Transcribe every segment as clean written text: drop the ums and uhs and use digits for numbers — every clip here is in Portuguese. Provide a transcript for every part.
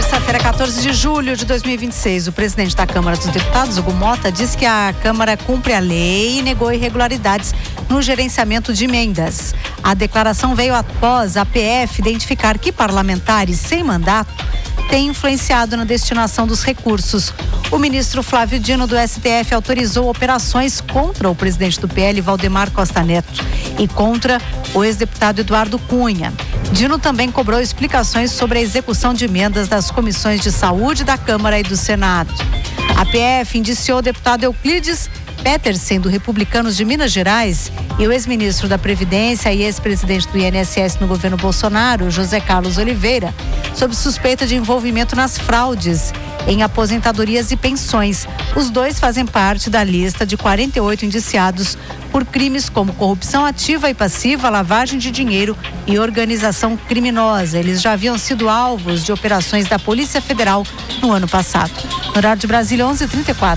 Terça-feira, 14 de julho de 2026, o presidente da Câmara dos Deputados, Hugo Mota, disse que a Câmara cumpre a lei e negou irregularidades no gerenciamento de emendas. A declaração veio após a PF identificar que parlamentares sem mandato têm influenciado na destinação dos recursos. O ministro Flávio Dino, do STF, autorizou operações contra o presidente do PL, Valdemar Costa Neto, e contra o ex-deputado Eduardo Cunha. Dino também cobrou explicações sobre a execução de emendas das comissões de saúde da Câmara e do Senado. A PF indiciou o deputado Euclides Petersen, do Republicanos de Minas Gerais, e o ex-ministro da Previdência e ex-presidente do INSS no governo Bolsonaro, José Carlos Oliveira, sob suspeita de envolvimento nas fraudes em aposentadorias e pensões. Os dois fazem parte da lista de 48 indiciados por crimes como corrupção ativa e passiva, lavagem de dinheiro e organização criminosa. Eles já haviam sido alvos de operações da Polícia Federal no ano passado. No horário de Brasília, 11h34.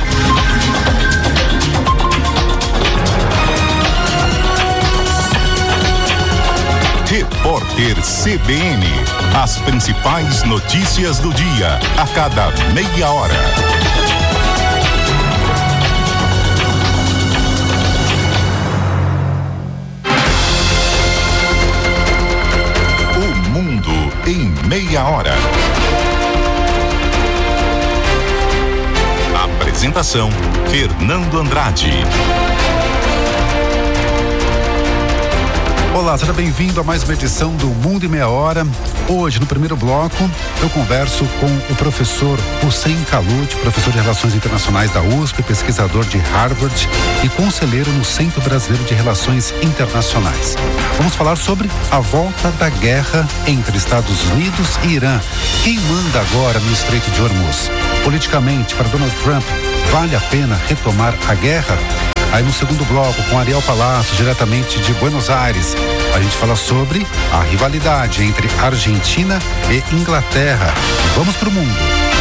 Repórter CBN. As principais notícias do dia, a cada meia hora. O mundo em meia hora. Apresentação: Fernando Andrade. Olá, seja bem-vindo a mais uma edição do Mundo em Meia Hora. Hoje, no primeiro bloco, eu converso com o professor Hussein Kalut, professor de Relações Internacionais da USP, pesquisador de Harvard e conselheiro no Centro Brasileiro de Relações Internacionais. Vamos falar sobre a volta da guerra entre Estados Unidos e Irã. Quem manda agora no Estreito de Hormuz? Politicamente, para Donald Trump, vale a pena retomar a guerra? Aí no segundo bloco, com Ariel Palacios, diretamente de Buenos Aires, a gente fala sobre a rivalidade entre Argentina e Inglaterra. Vamos pro mundo.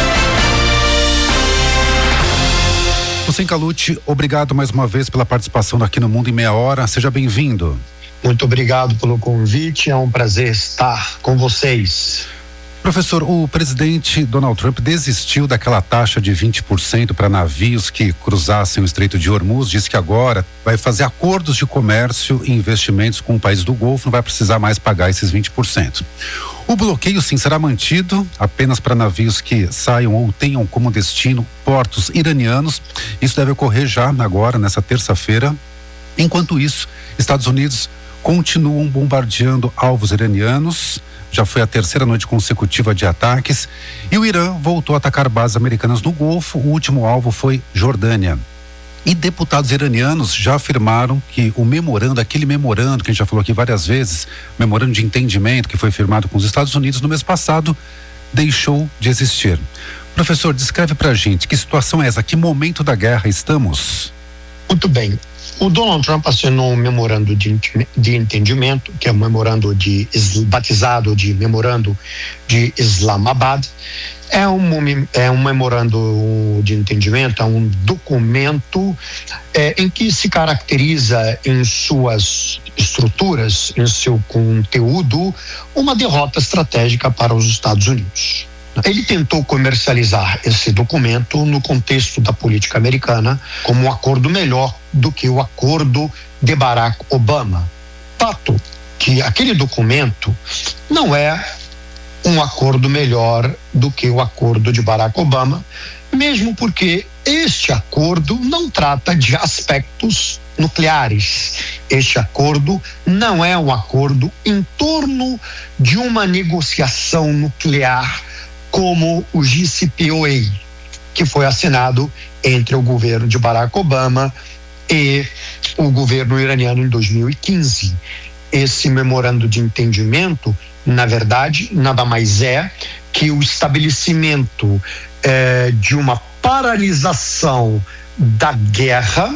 Hussein Kalut, obrigado mais uma vez pela participação aqui no Mundo em Meia Hora. Seja bem-vindo. Muito obrigado pelo convite, é um prazer estar com vocês. Professor, o presidente Donald Trump desistiu daquela taxa de 20% para navios que cruzassem o Estreito de Hormuz, disse que agora vai fazer acordos de comércio e investimentos com países do Golfo, não vai precisar mais pagar esses 20%. O bloqueio, sim, será mantido apenas para navios que saiam ou tenham como destino portos iranianos. Isso deve ocorrer já agora, nessa terça-feira. Enquanto isso, Estados Unidos continuam bombardeando alvos iranianos. Já foi a terceira noite consecutiva de ataques e o Irã voltou a atacar bases americanas no Golfo. O último alvo foi Jordânia. E deputados iranianos já afirmaram que o memorando, aquele memorando que a gente já falou aqui várias vezes, memorando de entendimento que foi firmado com os Estados Unidos no mês passado, deixou de existir. Professor, descreve pra gente que situação é essa, que momento da guerra estamos? Muito bem. O Donald Trump assinou um memorando de entendimento, que é um memorando batizado de memorando de Islamabad. É um memorando de entendimento, é um documento em que se caracteriza em suas estruturas, em seu conteúdo, uma derrota estratégica para os Estados Unidos. Ele tentou comercializar esse documento no contexto da política americana como um acordo melhor do que o acordo de Barack Obama. Fato que aquele documento não é um acordo melhor do que o acordo de Barack Obama, mesmo porque este acordo não trata de aspectos nucleares. Este acordo não é um acordo em torno de uma negociação nuclear como o JCPOA, que foi assinado entre o governo de Barack Obama e o governo iraniano em 2015. Esse memorando de entendimento, na verdade, nada mais é que o estabelecimento de uma paralisação da guerra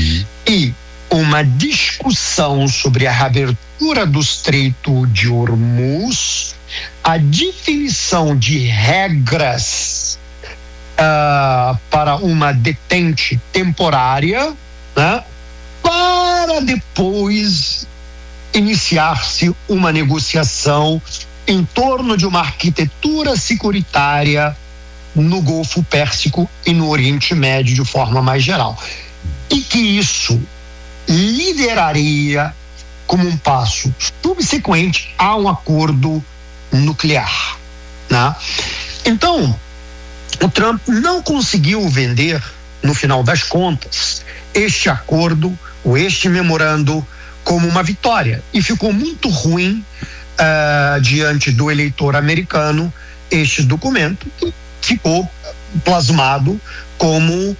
e uma discussão sobre a reabertura do Estreito de Hormuz, a definição de regras para uma detente temporária, né, para depois iniciar-se uma negociação em torno de uma arquitetura securitária no Golfo Pérsico e no Oriente Médio de forma mais geral. E que isso lideraria como um passo subsequente a um acordo nuclear, né? Então, o Trump não conseguiu vender, no final das contas, este acordo ou este memorando como uma vitória, e ficou muito ruim diante do eleitor americano este documento, que ficou plasmado como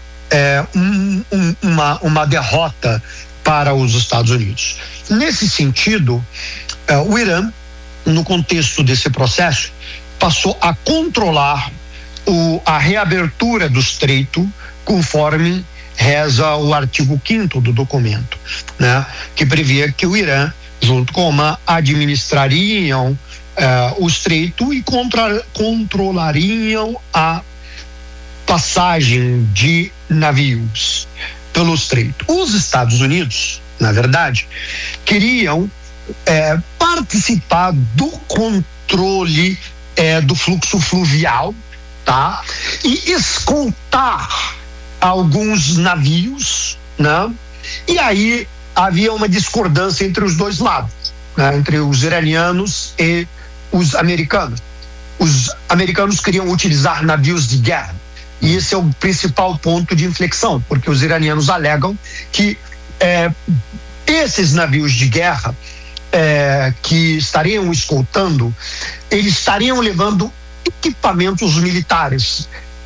uma derrota para os Estados Unidos. Nesse sentido, o Irã, no contexto desse processo, passou a controlar a reabertura do estreito, conforme reza o artigo 5º do documento, né, que previa que o Irã, junto com Omã, administrariam o estreito e controlariam a passagem de navios pelo estreito. Os Estados Unidos, na verdade, queriam participar do controle do fluxo fluvial, tá? E escoltar alguns navios, né? E aí havia uma discordância entre os dois lados, né? Entre os iranianos e os americanos. Os americanos queriam utilizar navios de guerra, e esse é o principal ponto de inflexão, porque os iranianos alegam que esses navios de guerra que estariam escoltando, eles estariam levando equipamentos militares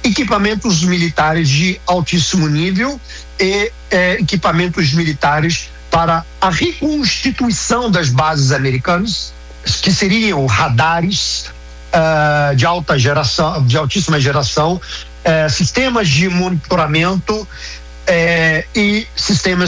de altíssimo nível e equipamentos militares para a reconstituição das bases americanas, que seriam radares de alta geração, de altíssima geração, sistemas de monitoramento e sistemas